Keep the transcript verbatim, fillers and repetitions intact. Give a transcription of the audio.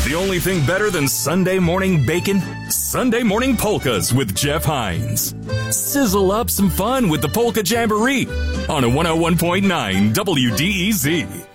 The only thing better than Sunday morning bacon? Sunday morning polkas with Jeff Hines. Sizzle up some fun with the Polka Jamboree on a one oh one point nine W D E Z.